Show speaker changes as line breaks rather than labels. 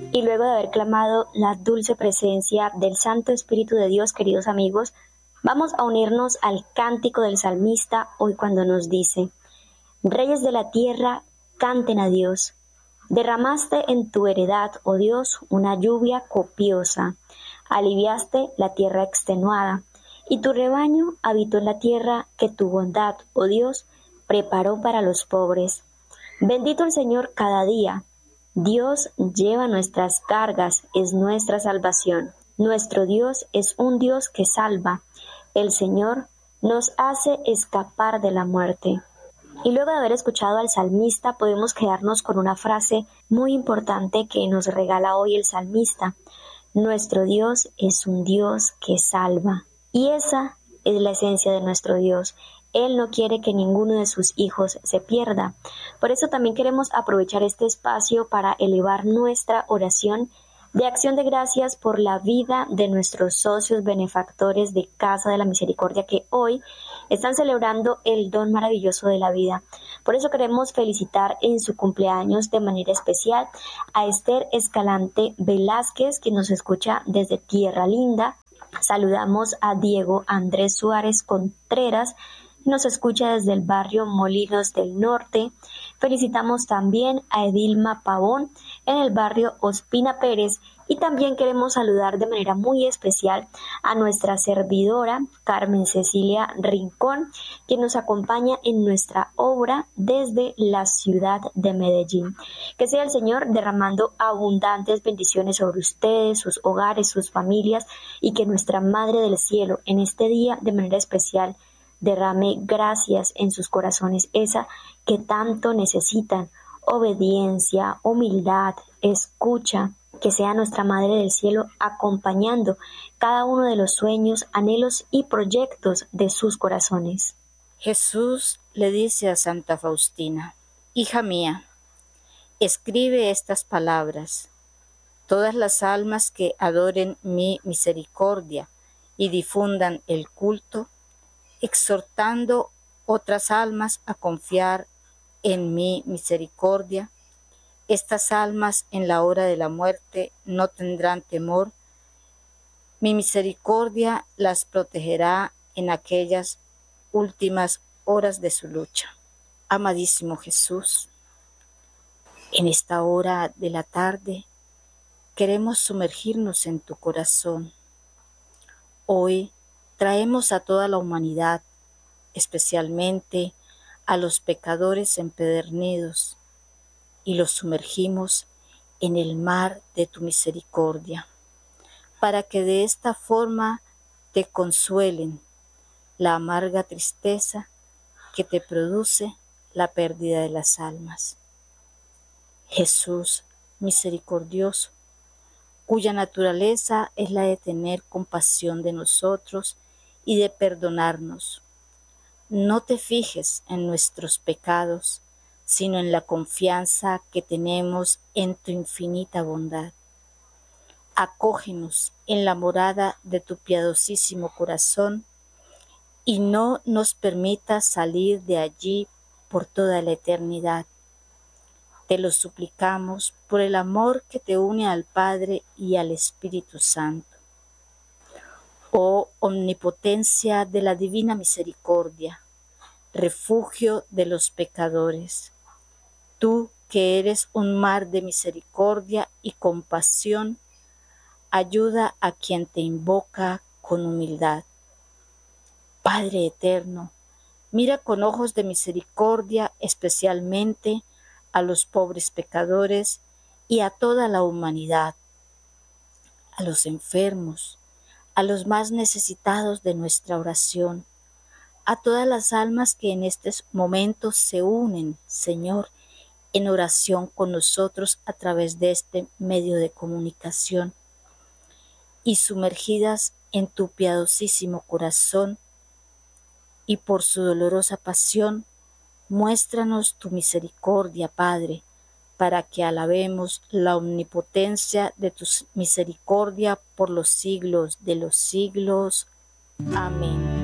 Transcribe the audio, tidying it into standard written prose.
Y luego de haber clamado la dulce presencia del Santo Espíritu de Dios, queridos amigos, vamos a unirnos al cántico del salmista hoy cuando nos dice: Reyes de la tierra, canten a Dios. Derramaste en tu heredad, oh Dios, una lluvia copiosa. Aliviaste la tierra extenuada, y tu rebaño habitó en la tierra que tu bondad, oh Dios, preparó para los pobres. Bendito el Señor cada día. Dios lleva nuestras cargas, es nuestra salvación. Nuestro Dios es un Dios que salva. El Señor nos hace escapar de la muerte. Y luego de haber escuchado al salmista, podemos quedarnos con una frase muy importante que nos regala hoy el salmista. Nuestro Dios es un Dios que salva. Y esa es la esencia de nuestro Dios. Él no quiere que ninguno de sus hijos se pierda. Por eso también queremos aprovechar este espacio para elevar nuestra oración de acción de gracias por la vida de nuestros socios benefactores de Casa de la Misericordia que hoy están celebrando el don maravilloso de la vida. Por eso queremos felicitar en su cumpleaños de manera especial a Esther Escalante Velázquez, que nos escucha desde Tierra Linda. Saludamos a Diego Andrés Suárez Contreras, nos escucha desde el barrio Molinos del Norte. Felicitamos también a Edilma Pavón en el barrio Ospina Pérez y también queremos saludar de manera muy especial a nuestra servidora Carmen Cecilia Rincón, quien nos acompaña en nuestra obra desde la ciudad de Medellín. Que sea el Señor derramando abundantes bendiciones sobre ustedes, sus hogares, sus familias, y que nuestra Madre del Cielo en este día de manera especial derrame gracias en sus corazones, esa que tanto necesitan: obediencia, humildad, escucha. Que sea nuestra Madre del Cielo acompañando cada uno de los sueños, anhelos y proyectos de sus corazones.
Jesús le dice a Santa Faustina: Hija mía, escribe estas palabras. Todas las almas que adoren mi misericordia y difundan el culto, exhortando otras almas a confiar en mi misericordia, estas almas en la hora de la muerte no tendrán temor. Mi misericordia las protegerá en aquellas últimas horas de su lucha. Amadísimo Jesús, en esta hora de la tarde queremos sumergirnos en tu corazón. Hoy traemos a toda la humanidad, especialmente a los pecadores empedernidos, y los sumergimos en el mar de tu misericordia, para que de esta forma te consuelen la amarga tristeza que te produce la pérdida de las almas. Jesús misericordioso, cuya naturaleza es la de tener compasión de nosotros y de perdonarnos. No te fijes en nuestros pecados, sino en la confianza que tenemos en tu infinita bondad. Acógenos en la morada de tu piadosísimo corazón y no nos permitas salir de allí por toda la eternidad. Te lo suplicamos por el amor que te une al Padre y al Espíritu Santo. Oh omnipotencia de la divina misericordia, refugio de los pecadores, tú que eres un mar de misericordia y compasión, ayuda a quien te invoca con humildad. Padre eterno, mira con ojos de misericordia especialmente a los pobres pecadores y a toda la humanidad, a los enfermos, a los más necesitados de nuestra oración, a todas las almas que en estos momentos se unen, Señor, en oración con nosotros a través de este medio de comunicación, y sumergidas en tu piadosísimo corazón, y por su dolorosa pasión, muéstranos tu misericordia, Padre, para que alabemos la omnipotencia de tu misericordia por los siglos de los siglos. Amén.